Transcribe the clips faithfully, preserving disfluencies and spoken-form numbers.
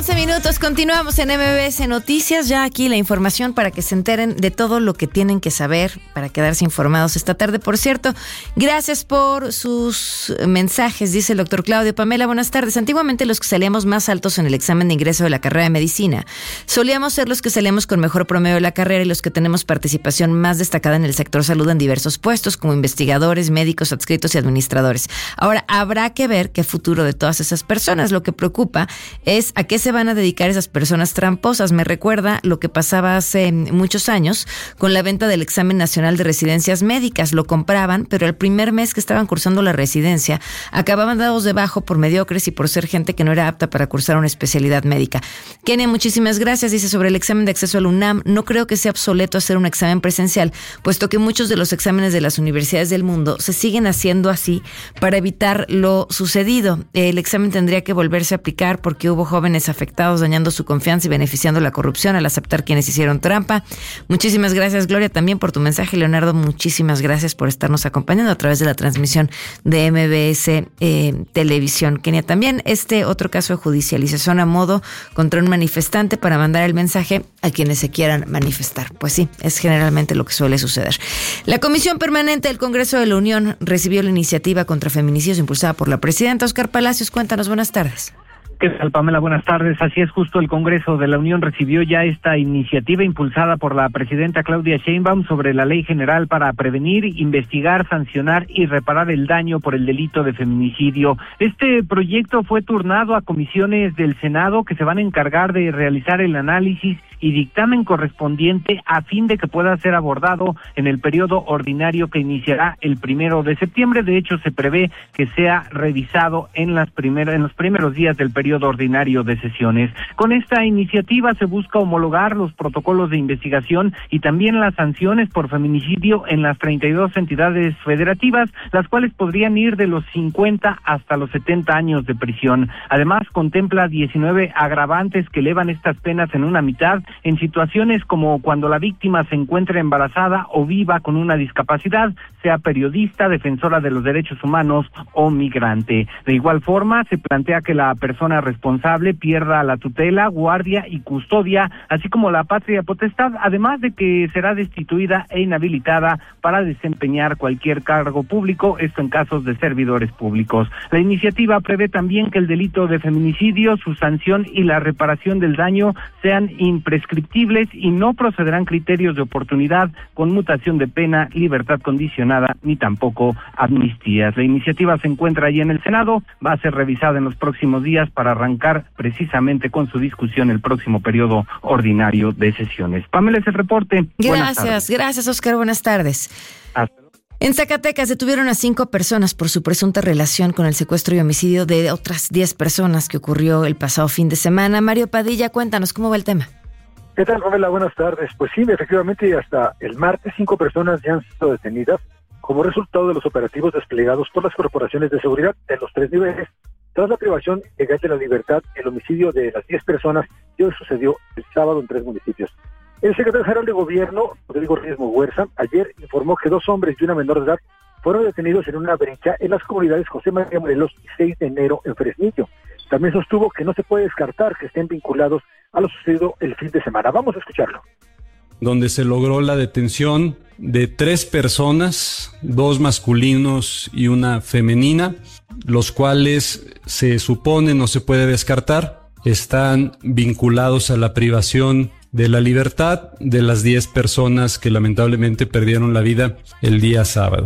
once minutos, continuamos en M B S Noticias, ya aquí la información para que se enteren de todo lo que tienen que saber para quedarse informados esta tarde. Por cierto, gracias por sus mensajes, dice el doctor Claudio. Pamela, buenas tardes. Antiguamente los que salíamos más altos en el examen de ingreso de la carrera de medicina solíamos ser los que salíamos con mejor promedio de la carrera y los que tenemos participación más destacada en el sector salud en diversos puestos como investigadores, médicos adscritos y administradores. Ahora, habrá que ver qué futuro de todas esas personas. Lo que preocupa es a qué se van a dedicar esas personas tramposas. Me recuerda lo que pasaba hace muchos años con la venta del examen nacional de residencias médicas. Lo compraban, pero el primer mes que estaban cursando la residencia acababan dados de bajo por mediocres y por ser gente que no era apta para cursar una especialidad médica. Kenia, muchísimas gracias. Dice sobre el examen de acceso al UNAM, no creo que sea obsoleto hacer un examen presencial, puesto que muchos de los exámenes de las universidades del mundo se siguen haciendo así para evitar lo sucedido. El examen tendría que volverse a aplicar porque hubo jóvenes afectados dañando su confianza y beneficiando la corrupción al aceptar quienes hicieron trampa. Muchísimas gracias, Gloria, también por tu mensaje. Leonardo, muchísimas gracias por estarnos acompañando a través de la transmisión de M B S eh, Televisión. Kenia, también este otro caso de judicialización a modo contra un manifestante para mandar el mensaje a quienes se quieran manifestar. Pues sí, es generalmente lo que suele suceder. La Comisión Permanente del Congreso de la Unión recibió la iniciativa contra feminicidios impulsada por la presidenta. Oscar Palacios, cuéntanos, buenas tardes. ¿Qué tal, Pamela? Buenas tardes. Así es, justo el Congreso de la Unión recibió ya esta iniciativa impulsada por la presidenta Claudia Sheinbaum sobre la Ley General para prevenir, investigar, sancionar y reparar el daño por el delito de feminicidio. Este proyecto fue turnado a comisiones del Senado que se van a encargar de realizar el análisis y dictamen correspondiente a fin de que pueda ser abordado en el periodo ordinario que iniciará el primero de septiembre. De hecho, se prevé que sea revisado en las primeras, en los primeros días del periodo ordinario de sesiones. Con esta iniciativa se busca homologar los protocolos de investigación y también las sanciones por feminicidio en las treinta y dos entidades federativas, las cuales podrían ir de los cincuenta hasta los setenta años de prisión. Además, contempla diecinueve agravantes que elevan estas penas en una mitad en situaciones como cuando la víctima se encuentra embarazada o viva con una discapacidad, sea periodista, defensora de los derechos humanos o migrante. De igual forma, se plantea que la persona responsable pierda la tutela, guardia y custodia, así como la patria potestad, además de que será destituida e inhabilitada para desempeñar cualquier cargo público, esto en casos de servidores públicos. La iniciativa prevé también que el delito de feminicidio, su sanción y la reparación del daño sean imprescriptibles y no procederán criterios de oportunidad, conmutación de pena, libertad condicionada ni tampoco amnistías. La iniciativa se encuentra allí en el Senado, va a ser revisada en los próximos días para arrancar precisamente con su discusión el próximo periodo ordinario de sesiones. Pamela, es el reporte. Gracias, gracias, Oscar. Buenas tardes. Hasta luego. En Zacatecas detuvieron a cinco personas por su presunta relación con el secuestro y homicidio de otras diez personas que ocurrió el pasado fin de semana. Mario Padilla, cuéntanos, ¿cómo va el tema? ¿Qué tal, Pamela? Buenas tardes. Pues sí, efectivamente, hasta el martes cinco personas ya han sido detenidas como resultado de los operativos desplegados por las corporaciones de seguridad de los tres niveles, tras la privación ilegal de la libertad, el homicidio de las diez personas que hoy sucedió el sábado en tres municipios. El secretario general de Gobierno, Rodrigo Reyes Muguerza, ayer informó que dos hombres y una menor de edad fueron detenidos en una brecha en las comunidades José María Morelos y seis de enero en Fresnillo. También sostuvo que no se puede descartar que estén vinculados a lo sucedido el fin de semana. Vamos a escucharlo. Donde se logró la detención de tres personas, dos masculinos y una femenina, los cuales se supone, no se puede descartar, están vinculados a la privación de la libertad de las diez personas que lamentablemente perdieron la vida el día sábado.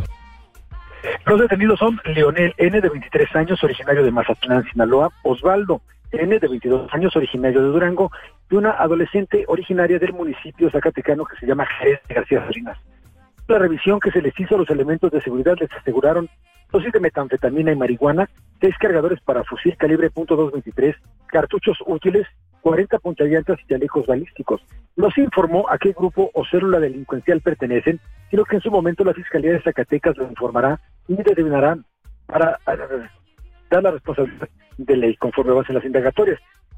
Los detenidos son Leonel N., de veintitrés años, originario de Mazatlán, Sinaloa; Osvaldo N., de veintidós años, originario de Durango; y una adolescente originaria del municipio zacatecano que se llama Jerez de García Salinas. La revisión que se les hizo a los elementos de seguridad les aseguraron dosis de metanfetamina y marihuana, seis cargadores para fusil calibre punto dos veintitrés, cartuchos útiles, cuarenta puntallantas y chalecos balísticos. No se informó a qué grupo o célula delincuencial pertenecen, sino que en su momento la Fiscalía de Zacatecas lo informará y determinará para dar la responsabilidad de ley conforme avancen las indagatorias.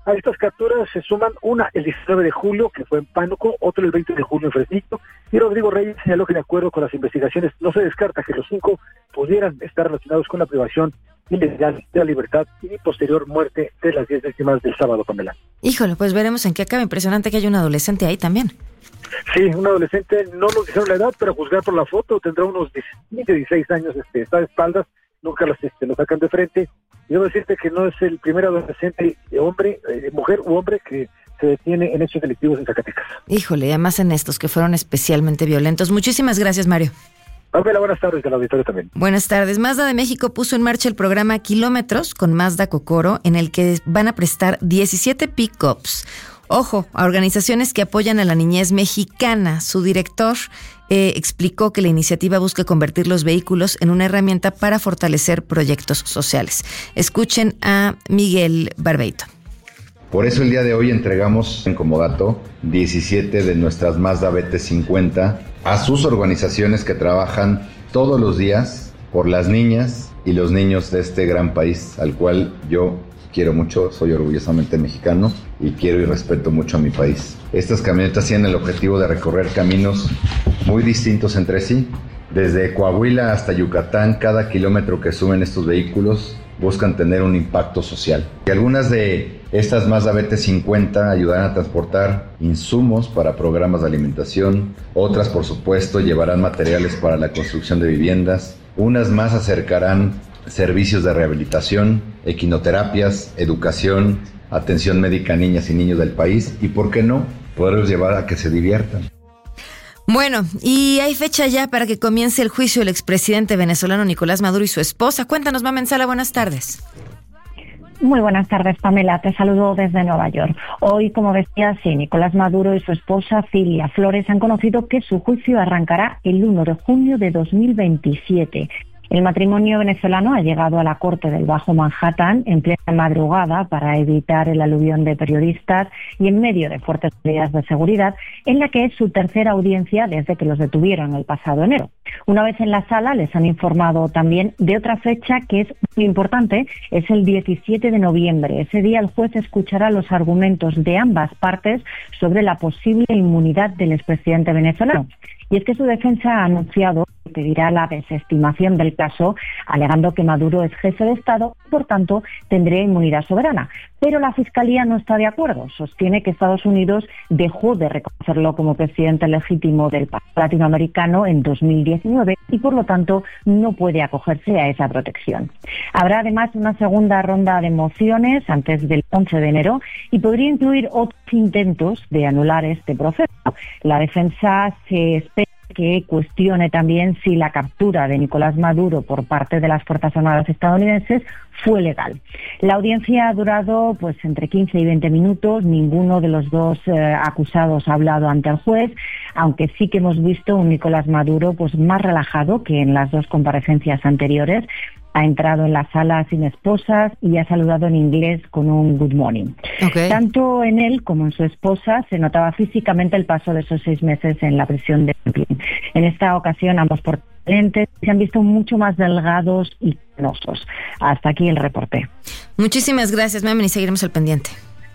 A estas capturas se suman una el diecinueve de julio, que fue en Pánuco, otro el veinte de julio en Fresnillo, y Rodrigo Reyes señaló que de acuerdo con las investigaciones no se descarta que los cinco pudieran estar relacionados con la privación ilegal de la libertad y posterior muerte de las diez víctimas del sábado, Pamela. Híjole, pues veremos en qué acaba. Impresionante que haya un adolescente ahí también. Sí, un adolescente, no nos dijeron la edad, pero a juzgar por la foto tendrá unos quince, dieciséis años, este, está de espaldas, nunca los, este, lo sacan de frente. Y debo decirte que no es el primer adolescente, hombre, eh, mujer u hombre que se detiene en hechos delictivos en Zacatecas. Híjole, además en estos que fueron especialmente violentos. Muchísimas gracias, Mario. Pamela, buenas tardes, del auditorio también. Buenas tardes. Mazda de México puso en marcha el programa Kilómetros con Mazda Kokoro, en el que van a prestar diecisiete pick-ups. Ojo, a organizaciones que apoyan a la niñez mexicana. Su director eh, explicó que la iniciativa busca convertir los vehículos en una herramienta para fortalecer proyectos sociales. Escuchen a Miguel Barbeito. Por eso el día de hoy entregamos en comodato diecisiete de nuestras Mazda B T cincuenta a sus organizaciones que trabajan todos los días por las niñas y los niños de este gran país al cual yo quiero mucho, soy orgullosamente mexicano y quiero y respeto mucho a mi país. Estas camionetas tienen el objetivo de recorrer caminos muy distintos entre sí. Desde Coahuila hasta Yucatán, cada kilómetro que suben estos vehículos buscan tener un impacto social. Y algunas de estas Mazda B T cincuenta ayudarán a transportar insumos para programas de alimentación, otras por supuesto llevarán materiales para la construcción de viviendas, unas más acercarán servicios de rehabilitación, equinoterapias, educación, atención médica a niñas y niños del país y, ¿por qué no?, poderlos llevar a que se diviertan. Bueno, y hay fecha ya para que comience el juicio del expresidente venezolano Nicolás Maduro y su esposa. Cuéntanos, Mamen Sala, buenas tardes. Muy buenas tardes, Pamela. Te saludo desde Nueva York. Hoy, como decía, sí, Nicolás Maduro y su esposa Cilia Flores han conocido que su juicio arrancará el uno de junio de dos mil veintisiete. El matrimonio venezolano ha llegado a la Corte del Bajo Manhattan en plena madrugada para evitar el aluvión de periodistas y en medio de fuertes medidas de seguridad, en la que es su tercera audiencia desde que los detuvieron el pasado enero. Una vez en la sala les han informado también de otra fecha que es muy importante, es el diecisiete de noviembre. Ese día el juez escuchará los argumentos de ambas partes sobre la posible inmunidad del expresidente venezolano. Y es que su defensa ha anunciado que pedirá la desestimación del caso, alegando que Maduro es jefe de Estado y, por tanto, tendría inmunidad soberana. Pero la Fiscalía no está de acuerdo. Sostiene que Estados Unidos dejó de reconocerlo como presidente legítimo del país latinoamericano en dos mil diecinueve y, por lo tanto, no puede acogerse a esa protección. Habrá, además, una segunda ronda de mociones antes del once de enero y podría incluir otros intentos de anular este proceso. La defensa se espera que cuestione también si la captura de Nicolás Maduro por parte de las Fuerzas Armadas estadounidenses fue legal. La audiencia ha durado pues entre quince y veinte minutos, ninguno de los dos eh, acusados ha hablado ante el juez, aunque sí que hemos visto un Nicolás Maduro pues más relajado que en las dos comparecencias anteriores. Ha entrado en la sala sin esposas y ha saludado en inglés con un good morning. Okay. Tanto en él como en su esposa se notaba físicamente el paso de esos seis meses en la prisión de Brooklyn. En esta ocasión ambos portantes se han visto mucho más delgados y canosos. Hasta aquí el reporte. Muchísimas gracias, Mamen, y seguiremos al pendiente.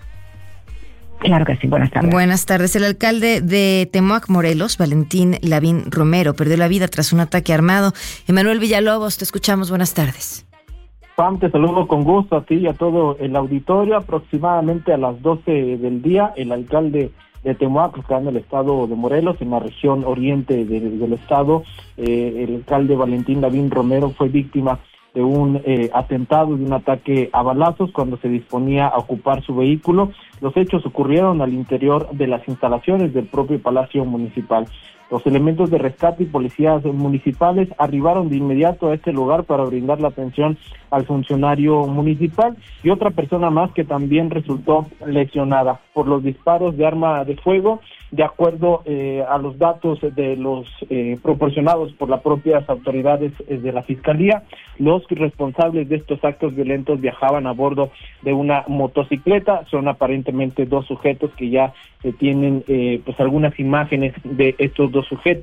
Claro que sí, buenas tardes. Buenas tardes. El alcalde de Temoac, Morelos, Valentín Lavín Romero, perdió la vida tras un ataque armado. Emanuel Villalobos, te escuchamos. Buenas tardes. Pam, te saludo con gusto a ti y a todo el auditorio. Aproximadamente a las doce del día, el alcalde de Temoac, está en el estado de Morelos, en la región oriente de, del estado, eh, el alcalde Valentín Lavín Romero fue víctima de un eh, atentado, de un ataque a balazos cuando se disponía a ocupar su vehículo. Los hechos ocurrieron al interior de las instalaciones del propio Palacio Municipal. Los elementos de rescate y policías municipales arribaron de inmediato a este lugar para brindar la atención al funcionario municipal y otra persona más que también resultó lesionada por los disparos de arma de fuego. De acuerdo eh, a los datos de los eh, proporcionados por las propias autoridades eh, de la Fiscalía, los responsables de estos actos violentos viajaban a bordo de una motocicleta. Son aparentemente dos sujetos que ya se tienen eh, pues algunas imágenes de estos dos sujetos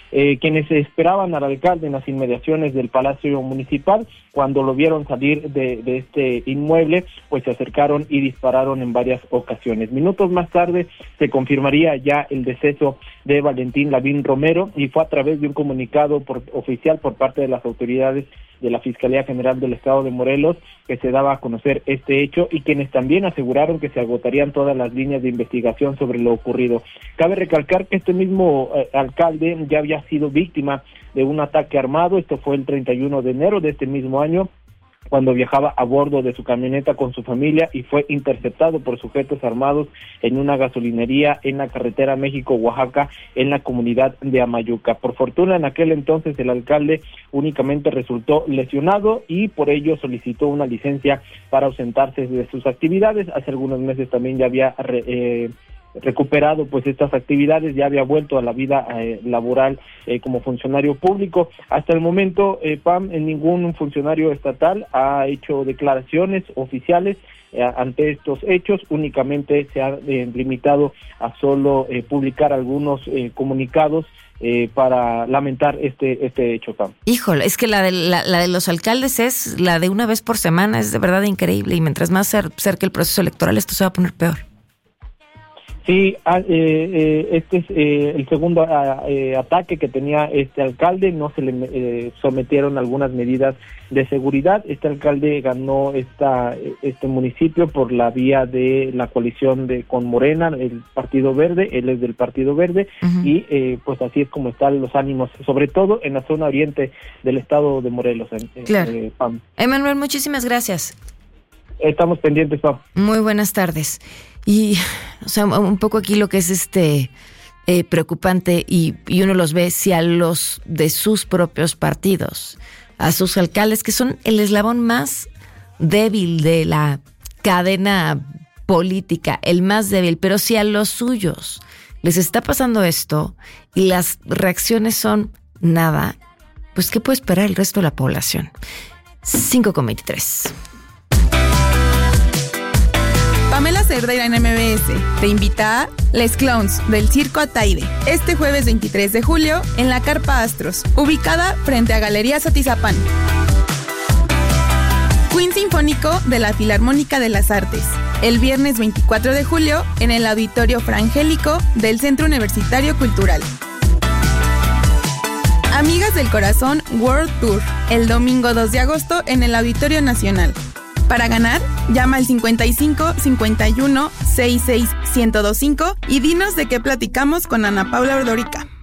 eh, quienes esperaban al alcalde en las inmediaciones del Palacio Municipal, cuando lo vieron salir de, de este inmueble, pues se acercaron y dispararon en varias ocasiones. Minutos más tarde se confirmaría ya el deceso de Valentín Lavín Romero, y fue a través de un comunicado por, oficial por parte de las autoridades de la Fiscalía General del Estado de Morelos que se daba a conocer este hecho, y quienes también aseguraron que se agotarían todas las líneas de investigación sobre lo ocurrido. Cabe recalcar que este mismo eh, alcalde ya había sido víctima de un ataque armado. Esto fue el treinta y uno de enero de este mismo año, cuando viajaba a bordo de su camioneta con su familia y fue interceptado por sujetos armados en una gasolinería en la carretera México-Oaxaca, en la comunidad de Amayuca. Por fortuna, en aquel entonces el alcalde únicamente resultó lesionado y por ello solicitó una licencia para ausentarse de sus actividades. Hace algunos meses también ya había eh, recuperado pues estas actividades, ya había vuelto a la vida eh, laboral eh, como funcionario público. Hasta el momento, eh, Pam, ningún funcionario estatal ha hecho declaraciones oficiales eh, ante estos hechos. Únicamente se ha eh, limitado a solo eh, publicar algunos eh, comunicados eh, para lamentar este este hecho, Pam. Híjole, es que la de la, la de los alcaldes es la de una vez por semana, es de verdad increíble, y mientras más cer- cerca el proceso electoral, esto se va a poner peor. Sí, eh, eh, este es eh, el segundo eh, ataque que tenía este alcalde. No se le eh, sometieron algunas medidas de seguridad. Este alcalde ganó esta este municipio por la vía de la coalición de con Morena, el Partido Verde. Él es del Partido Verde. Uh-huh. Y eh, pues así es como están los ánimos, sobre todo en la zona oriente del estado de Morelos. En, claro. eh, Pam. Emanuel, muchísimas gracias. Estamos pendientes, Pam. Muy buenas tardes. Y, o sea, un poco aquí lo que es este eh, preocupante, y, y uno los ve, si a los de sus propios partidos, a sus alcaldes, que son el eslabón más débil de la cadena política, el más débil, pero si a los suyos les está pasando esto y las reacciones son nada, pues ¿qué puede esperar el resto de la población? cinco con veintitrés. Pamela Cerdeira en M B S te invita a Les Clowns del Circo Ataide este jueves veintitrés de julio en la Carpa Astros, ubicada frente a Galerías Atizapán. Queen Sinfónico de la Filarmónica de las Artes el viernes veinticuatro de julio en el Auditorio Frangélico del Centro Universitario Cultural. Amigas del Corazón World Tour el domingo dos de agosto en el Auditorio Nacional. Para ganar, llama al cincuenta y cinco, cincuenta y uno, sesenta y seis, ciento veinticinco y dinos de qué platicamos con Ana Paula Ordorica.